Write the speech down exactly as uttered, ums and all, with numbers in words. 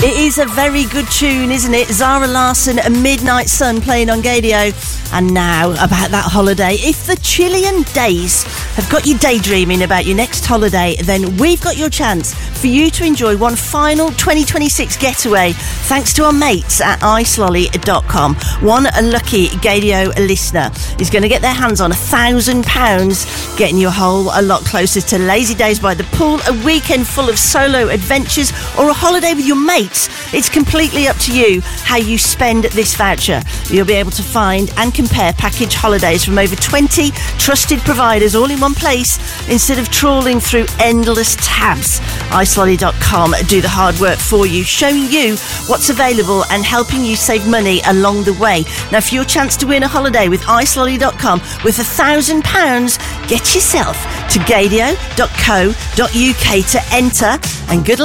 It is a very good tune, isn't it? Zara Larsson and Midnight Sun playing on Gaydio. And now, about that holiday. If the Chilean days have got you daydreaming about your next holiday, then we've got your chance for you to enjoy one final twenty twenty-six getaway thanks to our mates at ice lolly dot com. One lucky Gaydio listener is going to get their hands on a thousand pounds, getting you a whole a lot closer to lazy days by the pool, a weekend full of solo adventures, or a holiday with your mates. It's completely up to you how you spend this voucher. You'll be able to find and compare package holidays from over twenty trusted providers all in one place instead of trawling through endless tabs. ice lolly dot com do the hard work for you, showing you what's available and helping you save money along the way. Now, for your chance to win a holiday with ice lolly dot com with a thousand pounds, get yourself to gaydio dot co dot uk to enter, and good luck.